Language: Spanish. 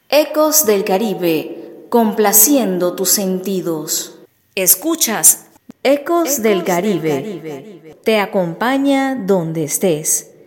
Ecos del Caribe, complaciendo tus sentidos. Escuchas Ecos del Caribe. Te acompaña donde estés.